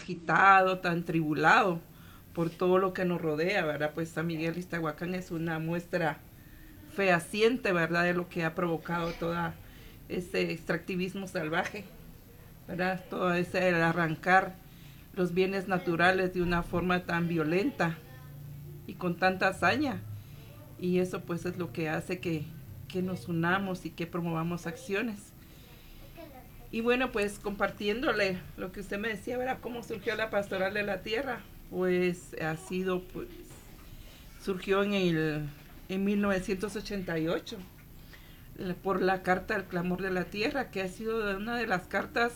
agitado, tan tribulado por todo lo que nos rodea, ¿verdad? Pues San Miguel Iztahuacán es una muestra fehaciente, ¿verdad?, de lo que ha provocado todo ese extractivismo salvaje, ¿verdad? Todo ese arrancar los bienes naturales de una forma tan violenta y con tanta hazaña. Y eso pues es lo que hace que nos unamos y que promovamos acciones. Y bueno, pues compartiéndole lo que usted me decía, ¿verdad? ¿Cómo surgió la Pastoral de la Tierra? Pues ha sido, pues, surgió en 1988 por la Carta del Clamor de la Tierra, que ha sido una de las cartas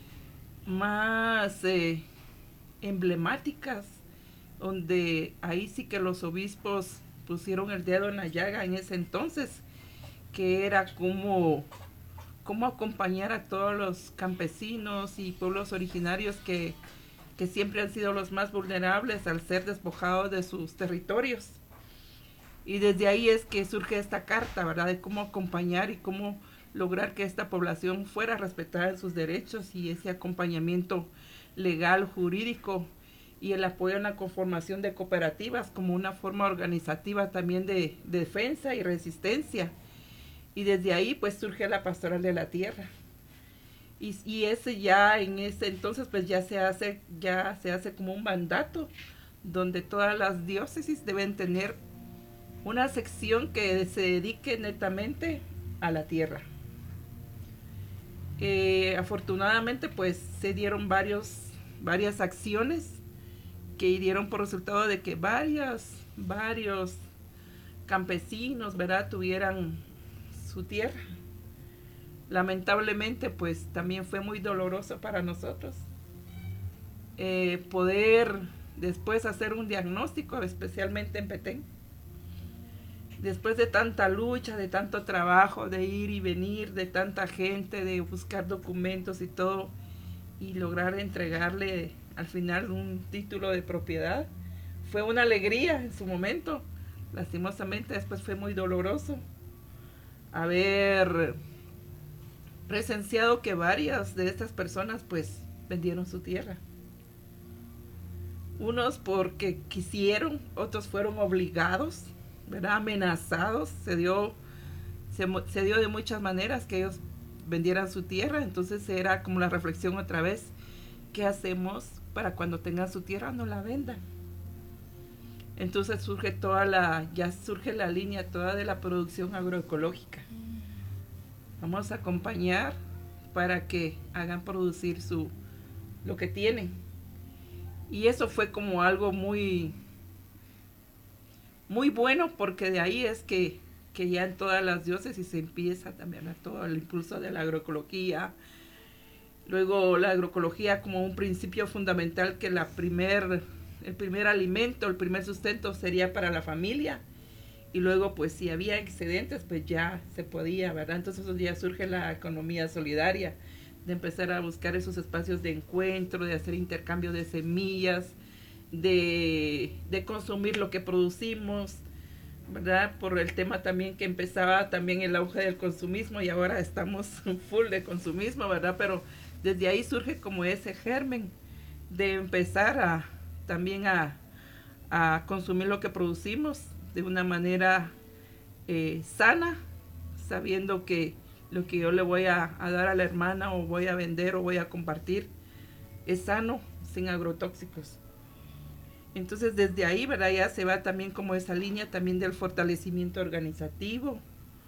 más emblemáticas, donde ahí sí que los obispos pusieron el dedo en la llaga en ese entonces, que era cómo acompañar a todos los campesinos y pueblos originarios que siempre han sido los más vulnerables al ser despojados de sus territorios. Y desde ahí es que surge esta carta, ¿verdad?, de cómo acompañar y cómo lograr que esta población fuera respetada en sus derechos, y ese acompañamiento legal, jurídico, y el apoyo en la conformación de cooperativas como una forma organizativa también de defensa y resistencia. Y desde ahí pues surge la Pastoral de la Tierra. Y ese ya en ese entonces pues ya se hace como un mandato donde todas las diócesis deben tener una sección que se dedique netamente a la tierra. Afortunadamente pues se dieron varias acciones que dieron por resultado de que varios campesinos, ¿verdad?, tuvieran su tierra. Lamentablemente pues también fue muy doloroso para nosotros poder después hacer un diagnóstico, especialmente en Petén, después de tanta lucha, de tanto trabajo, de ir y venir, de tanta gente, de buscar documentos y todo, y lograr entregarle al final un título de propiedad. Fue una alegría en su momento. Lastimosamente después fue muy doloroso haber presenciado que varias de estas personas pues vendieron su tierra. Unos porque quisieron, otros fueron obligados, ¿verdad?, amenazados. Se dio de muchas maneras que ellos vendieran su tierra. Entonces era como la reflexión otra vez: ¿qué hacemos para cuando tengan su tierra no la vendan? Entonces ya surge la línea toda de la producción agroecológica. Vamos a acompañar para que hagan producir lo que tienen. Y eso fue como algo muy bueno, porque de ahí es que ya en todas las diócesis se empieza también a todo el impulso de la agroecología. Luego la agroecología como un principio fundamental, que el primer alimento, el primer sustento sería para la familia. Y luego pues si había excedentes pues ya se podía, ¿verdad? Entonces ya surge la economía solidaria, de empezar a buscar esos espacios de encuentro, de hacer intercambio de semillas, de consumir lo que producimos, ¿verdad? Por el tema también que empezaba también el auge del consumismo, y ahora estamos full de consumismo, ¿verdad? Pero desde ahí surge como ese germen de empezar también a consumir lo que producimos de una manera sana, sabiendo que lo que yo le voy a dar a la hermana, o voy a vender, o voy a compartir, es sano, sin agrotóxicos. Entonces desde ahí, ¿verdad?, ya se va también como esa línea también del fortalecimiento organizativo.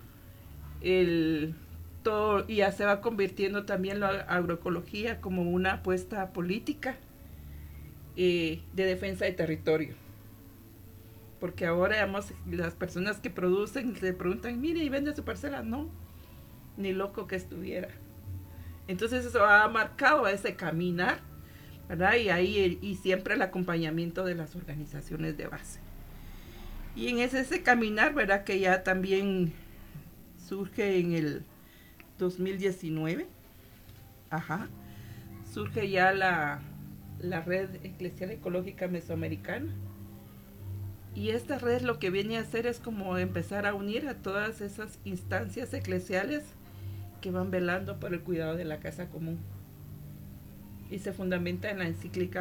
Y ya se va convirtiendo también la agroecología como una apuesta política de defensa de territorio. Porque ahora, digamos, las personas que producen se preguntan: mire, ¿y vende su parcela? No, ni loco que estuviera. Entonces eso ha marcado ese caminar, ¿verdad? Y siempre el acompañamiento de las organizaciones de base. Y en ese caminar, ¿verdad?, que ya también surge en el 2019, surge ya la Red Eclesial Ecológica Mesoamericana. Y esta red lo que viene a hacer es como empezar a unir a todas esas instancias eclesiales que van velando por el cuidado de la casa común. Y se fundamenta en la encíclica